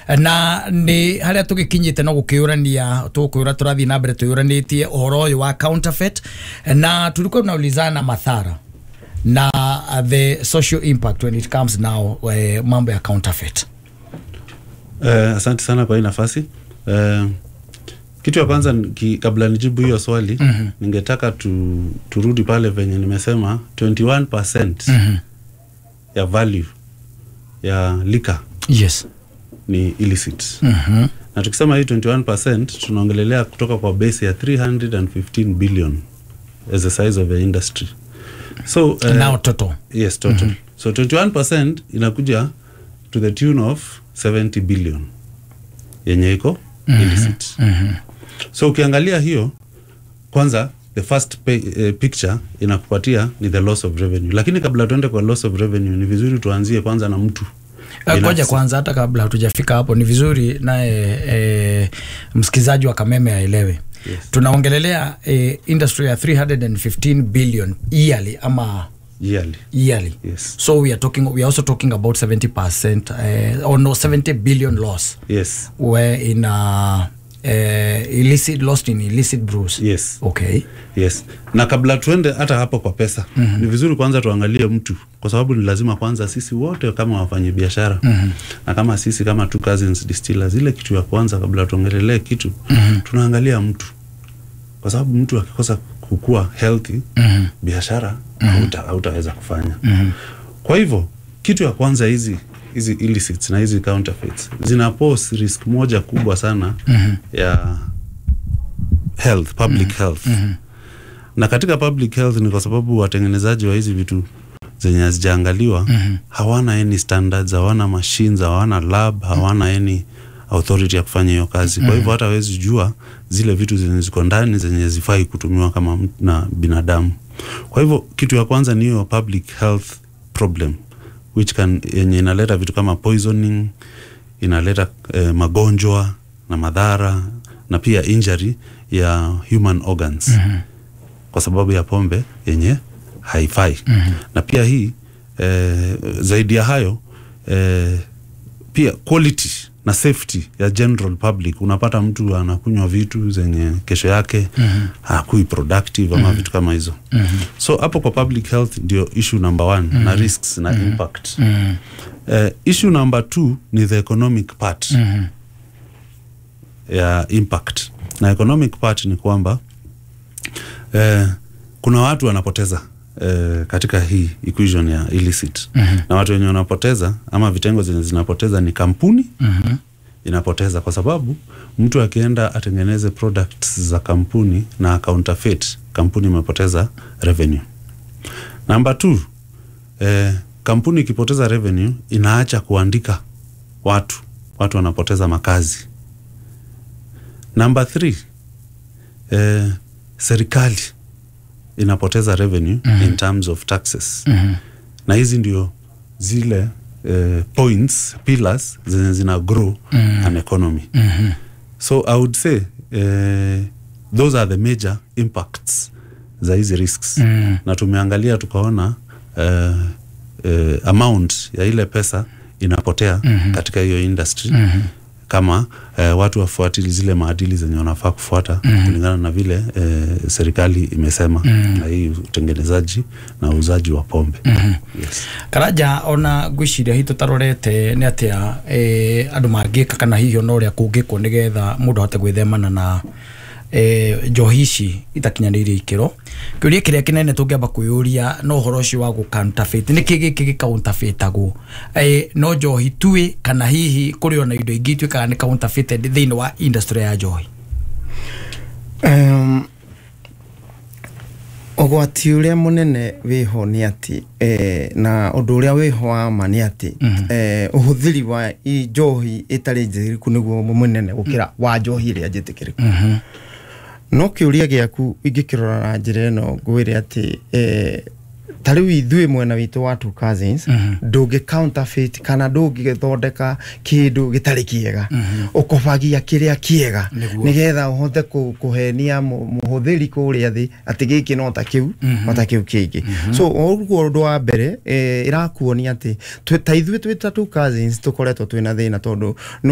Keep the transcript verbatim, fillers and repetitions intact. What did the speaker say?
na ni haria tugikinyite no gukiurania tukiura turathi na mbere tuyuranitie uhoro uyu wa counterfeit na tulikuwa tunaulizana madhara na uh, the social impact when it comes now uh, mambo ya counterfeit. Uh, asante sana kwa hii nafasi. Uh, kitu ya kwanza ki, kabla nijibu hiyo swali mm -hmm. ningetaka tu, turudi pale venye nimesema twenty-one percent mm -hmm. ya value ya liquor yes ni illicit. mm -hmm. Na tukisema hii twenty-one percent tunaongelelea kutoka kwa base ya three hundred fifteen billion as the size of the industry. So uh, now total. Yes, total. Mm -hmm. So twenty-one percent inakuja to the tune of seventy billion yenye iko mm -hmm. illicit. mm -hmm. So ukiangalia hiyo kwanza the first pay, uh, picture inakupatia ni the loss of revenue. Lakini kabla tuende kwa loss of revenue ni vizuri tuanzie kwanza na mtu. Ngoja kwanza hata kabla hatujafika hapo ni vizuri naye e, msikizaji wa Kameme aelewe. Yes. Tunaongelelea e, industry ya three hundred fifteen billion yearly ama yearly. Yearly. Yes. So we are talking we are also talking about seventy percent uh, or no seventy billion loss. Yes. Where in uh, uh, illicit lost in illicit brews. Yes. Okay. Yes. Na kabla tuende hata hapo kwa pesa, mm -hmm. ni vizuri kwanza tuangalie mtu, kwa sababu ni lazima kwanza sisi wote kama wafanya biashara mm -hmm. na kama sisi kama Two Cousins Distillers, ile kitu ya kwanza kabla tuongelee kitu mm -hmm. tunaangalia mtu, kwa sababu mtu akikosa kukua healthy mm -hmm. biashara mm -hmm. hautaweza kufanya. mm -hmm. Kwa hivyo kitu ya kwanza hizi hizi illicits na hizi counterfeits zina pose risk moja kubwa sana mm -hmm. ya health, public mm -hmm. health. mm -hmm. Na katika public health ni kwa sababu watengenezaji wa hizi vitu zenye hazijaangaliwa mm -hmm. hawana any standards, hawana machines, hawana lab, hawana any authority ya kufanya hiyo kazi. Kwa hivyo hata hawezi jua zile vitu zenye ziko ndani zenye zifai kutumiwa kama na binadamu. Kwa hivyo kitu ya kwanza ni hiyo public health problem which can yenye inaleta vitu kama poisoning, inaleta eh, magonjwa na madhara na pia injury ya human organs mm -hmm. kwa sababu ya pombe yenye haifai. mm -hmm. Na pia hii eh, zaidi ya hayo eh, pia quality na safety ya general public. Unapata mtu anakunywa vitu zenye kesho yake mm -hmm. hakui productive ama mm -hmm. vitu kama hizo. mm -hmm. So hapo kwa public health ndio issue number one mm -hmm. na risks na mm -hmm. impact. mm -hmm. uh, issue number two ni the economic part mm -hmm. ya impact. Na economic part ni kwamba uh, kuna watu wanapoteza Uh, katika hii equation ya illicit. mm -hmm. Na watu wenye wanapoteza ama vitengo zenye zinapoteza ni kampuni mm -hmm. inapoteza, kwa sababu mtu akienda atengeneze products za kampuni na counterfeit, kampuni imepoteza revenue. Number two, uh, kampuni ikipoteza revenue inaacha kuandika watu, watu wanapoteza makazi. Number three, uh, serikali inapoteza revenue mm -hmm. in terms of taxes. mm -hmm. Na hizi ndio zile uh, points, pillars zenye zina grow mm -hmm. an economy. mm -hmm. So I would say uh, those are the major impacts za hizi risks. mm -hmm. Na tumeangalia tukaona uh, uh, amount ya ile pesa inapotea mm -hmm. katika hiyo industry mm -hmm. kama eh, watu wafuatili zile maadili zenye wanafaa kufuata mm -hmm. kulingana na vile eh, serikali imesema mm -hmm. na hii utengenezaji na uuzaji wa pombe. mm -hmm. Yes. Karaja ona gwiciria hito tarorete ni atia eh, andu mangika kana hiyo no ria kungikwo nigetha mundu ahote gwithemana na eh, njohici itakinyanirie ikiro. Kiuria kiria kinene tungiamba kuyuria no horo ucio wa gu counterfeit ni kigi kigi counterfeitagwo eh, no njohi tui kana hihi kuri ona indo ingi tuika ni counterfeited thini wa industry ya njohi. um ogwati uria munene wiho ni ati eh, na undu uria wiho wa ma ni ati mm -hmm. eh, uhuthiri wa njohi itari njiriku niguo munene gukira wa njohi iria njitikiriku. mm -hmm. No kiuria giaku ingikirora na njira ino ngwire ati eh, tariu ithui mwena witu wa Two Cousins mm -hmm. ndungi counterfeit kana ndungi githondeka kindu gitari kiega mm -hmm. ukobagia kiria kiega nigetha uhote kuhenia muhuthiri kuria thi ati giki no ta kiu mm -hmm. ta kiu kingi. mm -hmm. So uguo ndo wa mbere eh, irakuonia ati ta ithui twita Two Cousins tukoretwo twina thina tondu